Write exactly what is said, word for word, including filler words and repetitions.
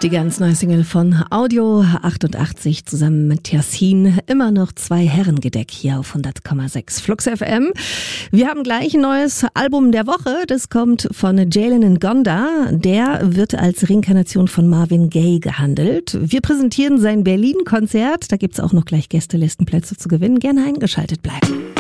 Die ganz neue Single von Audio achtundachtzig zusammen mit Yassin. Immer noch zwei Herrengedeck hier auf hundert Komma sechs Flux F M. Wir haben gleich ein neues Album der Woche. Das kommt von Jalen Ngonda. Der wird als Reinkarnation von Marvin Gaye gehandelt. Wir präsentieren sein Berlin-Konzert. Da gibt's auch noch gleich Gästelistenplätze zu gewinnen. Gerne eingeschaltet bleiben.